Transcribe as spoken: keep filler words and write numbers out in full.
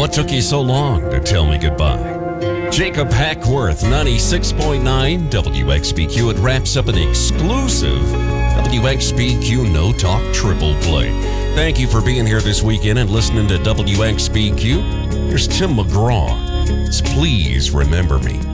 What took you so long to tell me goodbye? Jacob Hackworth, ninety-six point nine W X B Q. It wraps up an exclusive W X B Q No Talk Triple Play. Thank you for being here this weekend and listening to W X B Q. Here's Tim McGraw. Please remember me.